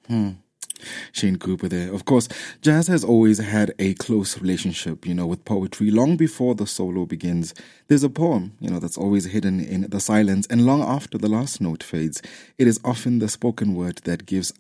Shane Cooper there. Of course, jazz has always had a close relationship, with poetry. Long before the solo begins, there's a poem, that's always hidden in the silence. And long after the last note fades, it is often the spoken word that gives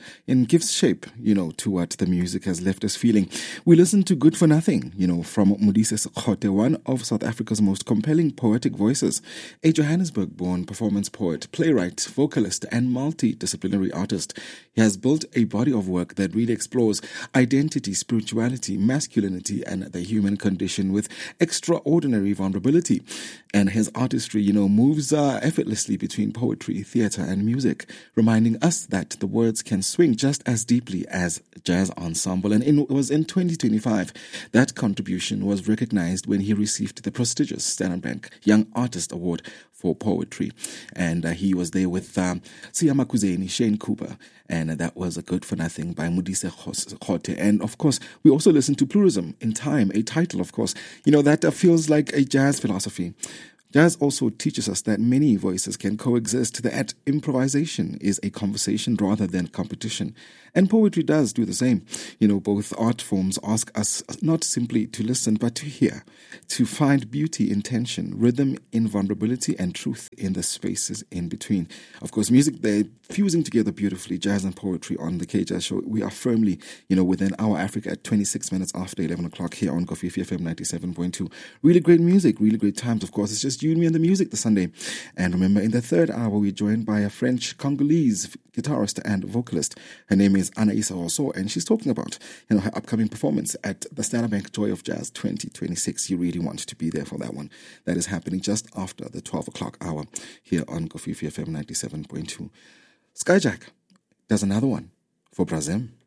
shape, to what the music has left us feeling. We listen to Good for Nothing, from Modise Sekgote, one of South Africa's most compelling poetic voices, a Johannesburg-born performance poet, playwright, vocalist, and multidisciplinary artist. He has built a body of work that really explores identity, spirituality, masculinity, and the human condition with extraordinary vulnerability. And his artistry, moves effortlessly between poetry, theater, and music, reminding us that the words can swing just as deeply as jazz ensemble. And it was in 2025 that contribution was recognized when he received the prestigious Standard Bank Young Artist Award for poetry. And he was there with Siyama Kuzeni, Shane Cooper, and that was a Good for Nothing by Modise Sekgote. And of course, we also listened to Pluralism in Time, a title, of course, that feels like a jazz philosophy. Jazz also teaches us that many voices can coexist, that improvisation is a conversation rather than competition. And poetry does do the same. Both art forms ask us not simply to listen, but to hear, to find beauty in tension, rhythm in vulnerability, and truth in the spaces in between. Of course, music, they're fusing together beautifully, jazz and poetry on the K-Jazz Show. We are firmly, within our Africa at 26 minutes after 11 o'clock here on Kofifi FM 97.2. Really great music, really great times. Of course, it's just you and me and the music this Sunday. And remember, in the third hour, we're joined by a French-Congolese guitarist and vocalist. Her name is Anaïsa Rousseau, and she's talking about her upcoming performance at the Standard Bank Joy of Jazz 2026. You really want to be there for that one. That is happening just after the 12 o'clock hour here on Kofifi FM 97.2. Skyjack does another one for Brazil.